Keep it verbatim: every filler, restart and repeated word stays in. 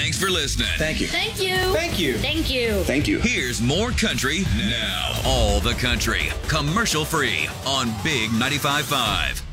Thanks for listening. Thank you. Thank you. Thank you. Thank you. Thank you. Here's more country now. All the country, commercial free on Big ninety-five point five.